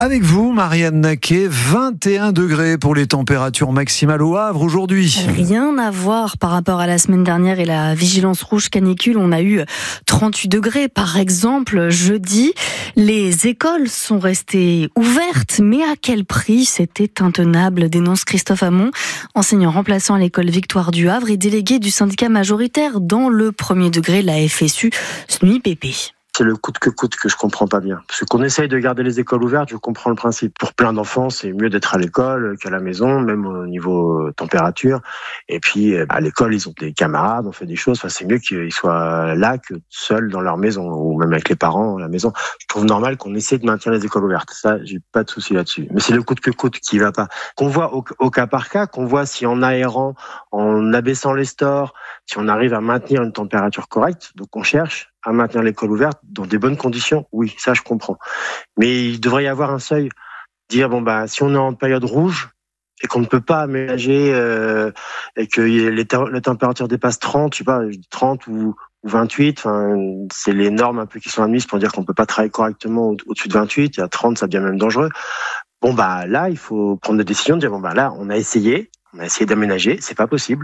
Avec vous, Marianne Naquet, 21 degrés pour les températures maximales au Havre aujourd'hui. Rien à voir par rapport à la semaine dernière et la vigilance rouge canicule. On a eu 38 degrés par exemple jeudi. Les écoles sont restées ouvertes, mais à quel prix? C'était intenable, dénonce Christophe Hamon, enseignant remplaçant à l'école Victoire du Havre et délégué du syndicat majoritaire dans le premier degré, la FSU SNUIPP. C'est le coûte que je comprends pas bien. Parce qu'on essaye de garder les écoles ouvertes, je comprends le principe. Pour plein d'enfants, c'est mieux d'être à l'école qu'à la maison, même au niveau température. Et puis, à l'école, ils ont des camarades, on fait des choses. Enfin, c'est mieux qu'ils soient là que seuls dans leur maison, ou même avec les parents à la maison. Je trouve normal qu'on essaie de maintenir les écoles ouvertes. Ça, j'ai pas de souci là-dessus. Mais c'est le coûte qui va pas. Qu'on voit au cas par cas, qu'on voit si en aérant, en abaissant les stores, si on arrive à maintenir une température correcte. Donc, on cherche à maintenir l'école ouverte dans des bonnes conditions, oui, ça je comprends. Mais il devrait y avoir un seuil, dire si on est en période rouge et qu'on ne peut pas aménager et que la température dépasse 30, je sais pas, 30 ou 28, c'est les normes un peu qui sont admises pour dire qu'on peut pas travailler correctement au-dessus de 28, et à 30 ça devient même dangereux. Là, il faut prendre des décisions, de dire là, on a essayé d'aménager, c'est pas possible.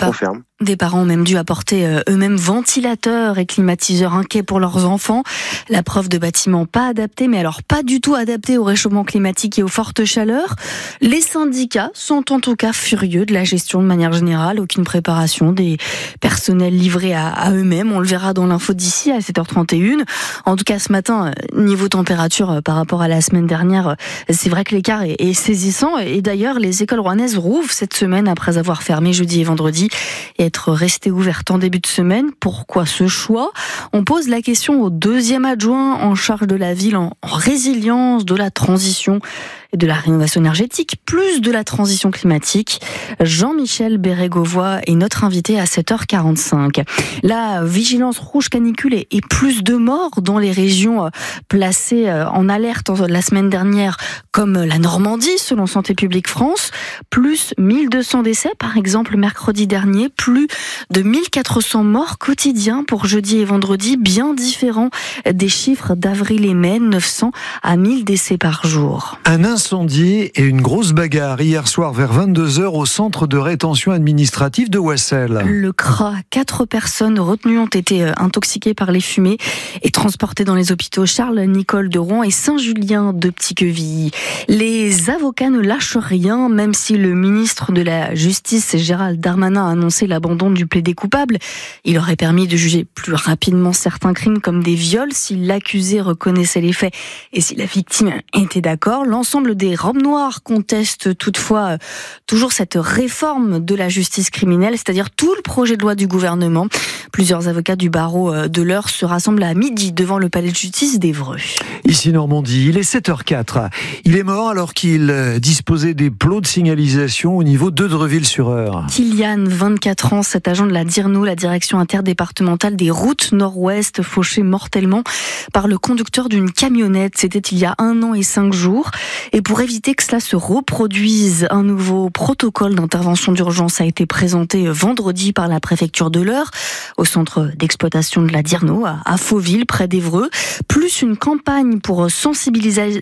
Des parents ont même dû apporter eux-mêmes ventilateurs et climatiseurs inquiets pour leurs enfants. La preuve de bâtiments pas adaptés, mais alors pas du tout adaptés au réchauffement climatique et aux fortes chaleurs. Les syndicats sont en tout cas furieux de la gestion de manière générale. Aucune préparation des personnels livrés à eux-mêmes. On le verra dans l'info d'ici à 7h31. En tout cas, ce matin, niveau température par rapport à la semaine dernière, c'est vrai que l'écart est saisissant. Et d'ailleurs, les écoles rouennaises rouvrent cette semaine après avoir fermé jeudi et vendredi et être resté ouverte en début de semaine. Pourquoi ce choix? On pose la question au deuxième adjoint en charge de la ville en résilience, de la transition et de la rénovation énergétique, plus de la transition climatique. Jean-Michel Bérégovoy est notre invité à 7h45. La vigilance rouge canicule et plus de morts dans les régions placées en alerte la semaine dernière, comme la Normandie, selon Santé publique France. Plus 1200 décès, par exemple, mercredi dernier. Plus de 1400 morts quotidiens pour jeudi et vendredi, bien différents des chiffres d'avril et mai, 900 à 1000 décès par jour. Un incendie et une grosse bagarre hier soir vers 22h au centre de rétention administrative de Ouessel. Le CRA, 4 personnes retenues ont été intoxiquées par les fumées et transportées dans les hôpitaux Charles-Nicolle de Rouen et Saint-Julien de Petit-Quevilly. Les avocats ne lâchent rien, même si le ministre de la Justice, Gérald Darmanin, a annoncé l'abandon du plaidé coupable. Il aurait permis de juger plus rapidement certains crimes comme des viols si l'accusé reconnaissait les faits et si la victime était d'accord. L'ensemble des robes noires contestent toutefois toujours cette réforme de la justice criminelle, c'est-à-dire tout le projet de loi du gouvernement. Plusieurs avocats du barreau de l'Eure se rassemblent à midi devant le palais de justice d'Évreux. Ici Normandie, il est 7h04. Il est mort alors qu'il disposait des plots de signalisation au niveau d'Eudreville-sur-Eure. Kylian, 24 ans, cet agent de la DIRNO, la direction interdépartementale des routes nord-ouest, fauché mortellement par le conducteur d'une camionnette. C'était il y a 1 an et 5 jours. Et pour éviter que cela se reproduise, un nouveau protocole d'intervention d'urgence a été présenté vendredi par la préfecture de l'Eure, au centre d'exploitation de la DIRNO, à Fauville, près d'Évreux, plus une campagne pour sensibiliser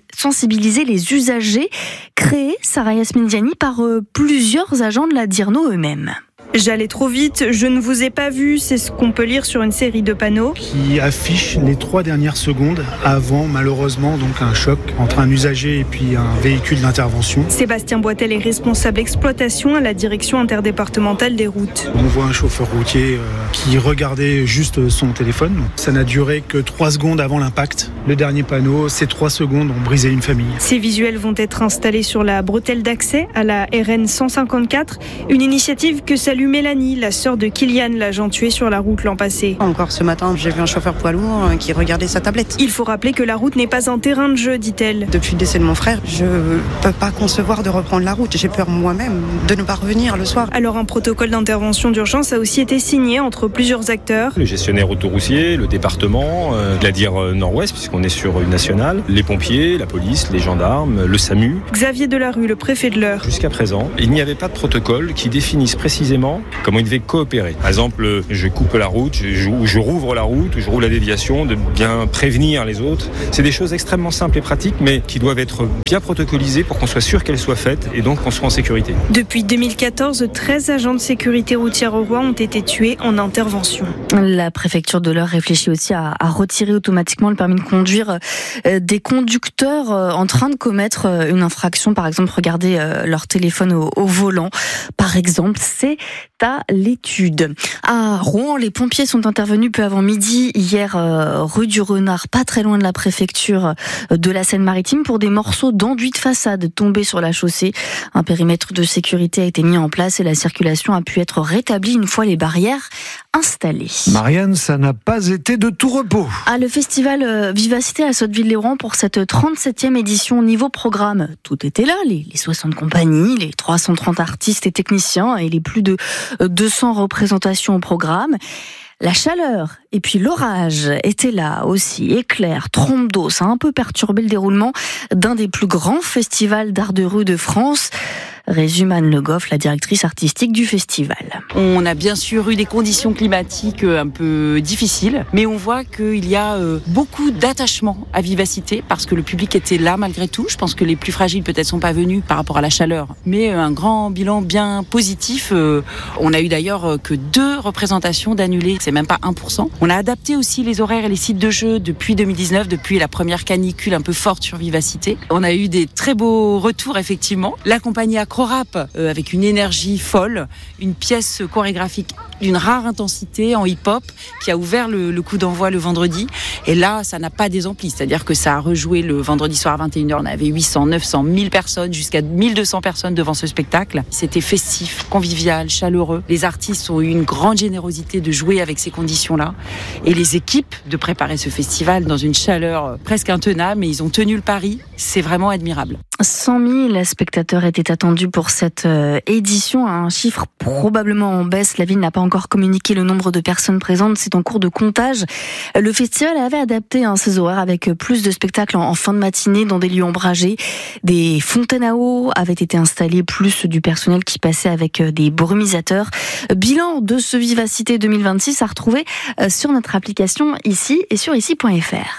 les usagers, créée, Sarah Yasmine Diani, par plusieurs agents de la DIRNO eux-mêmes. J'allais trop vite, je ne vous ai pas vu, c'est ce qu'on peut lire sur une série de panneaux qui affiche les 3 dernières secondes avant malheureusement un choc entre un usager et puis un véhicule d'intervention. Sébastien Boitel est responsable exploitation à la direction interdépartementale des routes. On voit un chauffeur routier qui regardait juste son téléphone. Ça n'a duré que 3 secondes avant l'impact. Le dernier panneau, ces 3 secondes ont brisé une famille. Ces visuels vont être installés sur la bretelle d'accès à la RN 154, une initiative que salue Mélanie, la sœur de Kylian, l'agent tué sur la route l'an passé. Encore ce matin, j'ai vu un chauffeur poids lourd qui regardait sa tablette. Il faut rappeler que la route n'est pas un terrain de jeu, dit-elle. Depuis le décès de mon frère, je peux pas concevoir de reprendre la route. J'ai peur moi-même de ne pas revenir le soir. Alors un protocole d'intervention d'urgence a aussi été signé entre plusieurs acteurs. Le gestionnaire autoroutier, le département, la DIR Nord-Ouest, puisqu'on est sur une nationale, les pompiers, la police, les gendarmes, le SAMU. Xavier Delarue, le préfet de l'Eure. Jusqu'à présent, il n'y avait pas de protocole qui définisse précisément rapidement, comment ils devaient coopérer. Par exemple, je coupe la route, je rouvre la route, je rouvre la déviation, de bien prévenir les autres. C'est des choses extrêmement simples et pratiques, mais qui doivent être bien protocolisées pour qu'on soit sûr qu'elles soient faites et donc qu'on soit en sécurité. Depuis 2014, 13 agents de sécurité routière au Rouen ont été tués en intervention. La préfecture de l'Eure réfléchit aussi à retirer automatiquement le permis de conduire des conducteurs en train de commettre une infraction, par exemple regarder leur téléphone au volant. Par exemple, c'est à l'étude. À Rouen, les pompiers sont intervenus peu avant midi hier rue du Renard, pas très loin de la préfecture de la Seine-Maritime, pour des morceaux d'enduit de façade tombés sur la chaussée. Un périmètre de sécurité a été mis en place et la circulation a pu être rétablie une fois les barrières installées. Marianne, ça n'a pas été de tout repos. Le festival Vivacité à Sotteville-lès-Rouen pour cette 37e édition. Niveau programme, tout était là, les 60 compagnies, les 330 artistes et techniciens et les plus de 200 représentations au programme. La chaleur et puis l'orage étaient là aussi, éclairs, trompes d'eau, ça a un peu perturbé le déroulement d'un des plus grands festivals d'art de rue de France. Résume Anne Le Goff, la directrice artistique du festival. On a bien sûr eu des conditions climatiques un peu difficiles, mais on voit qu'il y a beaucoup d'attachement à Vivacité parce que le public était là malgré tout. Je pense que les plus fragiles peut-être sont pas venus par rapport à la chaleur, mais un grand bilan bien positif. On a eu d'ailleurs que 2 représentations d'annulés, c'est même pas 1%. On a adapté aussi les horaires et les sites de jeu depuis 2019, depuis la première canicule un peu forte sur Vivacité. On a eu des très beaux retours effectivement. La compagnie Acrorap avec une énergie folle, une pièce chorégraphique d'une rare intensité en hip-hop qui a ouvert le coup d'envoi le vendredi. Et là, ça n'a pas désempli, c'est-à-dire que ça a rejoué le vendredi soir à 21h. On avait 800, 900, 1000 personnes, jusqu'à 1200 personnes devant ce spectacle. C'était festif, convivial, chaleureux. Les artistes ont eu une grande générosité de jouer avec ces conditions-là. Et les équipes de préparer ce festival dans une chaleur presque intenable, mais ils ont tenu le pari. C'est vraiment admirable. 100 000 spectateurs étaient attendus pour cette édition, un chiffre probablement en baisse. La ville n'a pas encore communiqué le nombre de personnes présentes, c'est en cours de comptage. Le festival avait adapté ses horaires avec plus de spectacles en fin de matinée dans des lieux ombragés. Des fontaines à eau avaient été installées, plus du personnel qui passait avec des brumisateurs. Bilan de ce Vivacité 2026 à retrouver sur notre application ici et sur ici.fr.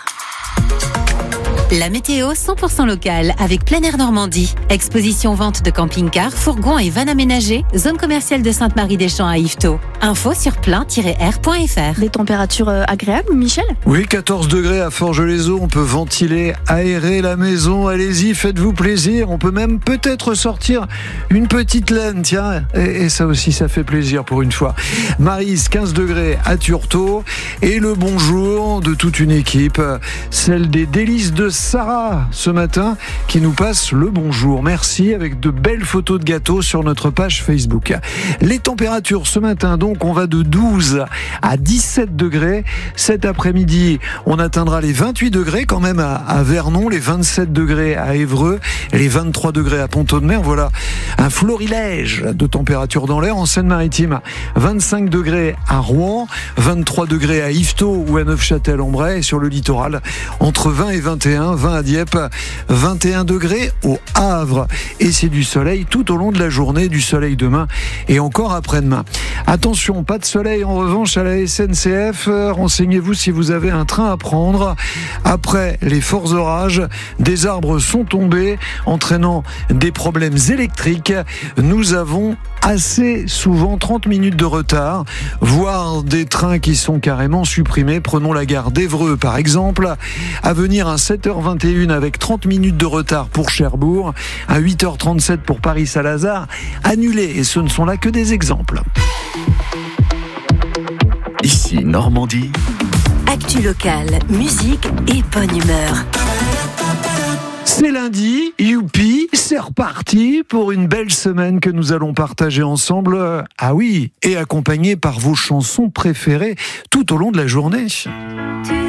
La météo 100% locale avec Plein Air Normandie. Exposition vente de camping-cars, fourgons et vannes aménagées. Zone commerciale de Sainte-Marie-des-Champs à Yvetot. Info sur plein-air.fr. Des températures agréables, Michel ? Oui, 14 degrés à Forges-les-Eaux. On peut ventiler, aérer la maison. Allez-y, faites-vous plaisir. On peut même peut-être sortir une petite laine, tiens. Et ça aussi, ça fait plaisir pour une fois. Maryse, 15 degrés à Turtot. Et le bonjour de toute une équipe, celle des délices de Sarah ce matin qui nous passe le bonjour. Merci, avec de belles photos de gâteaux sur notre page Facebook. Les températures ce matin, donc, on va de 12 à 17 degrés. Cet après-midi, on atteindra les 28 degrés quand même à Vernon, les 27 degrés à Évreux et les 23 degrés à Pont-Audemer. Voilà un florilège de températures dans l'air. En Seine-Maritime, 25 degrés à Rouen, 23 degrés à Yvetot ou à Neufchâtel-en-Bray, et sur le littoral, entre 20 et 21, 20 à Dieppe, 21 degrés au Havre. Et c'est du soleil tout au long de la journée, du soleil demain et encore après-demain. Attention, pas de soleil en revanche à la SNCF. Renseignez-vous si vous avez un train à prendre. Après les forts orages, des arbres sont tombés, entraînant des problèmes électriques. Nous avons assez souvent 30 minutes de retard, voire des trains qui sont carrément supprimés. Prenons la gare d'Évreux par exemple. À venir à 7h21 avec 30 minutes de retard pour Cherbourg, à 8h37 pour Paris-Salazar, annulé. Et ce ne sont là que des exemples. Ici Normandie. Actu locale, musique et bonne humeur. C'est lundi, youpi, c'est reparti pour une belle semaine que nous allons partager ensemble. Ah oui, et accompagné par vos chansons préférées tout au long de la journée.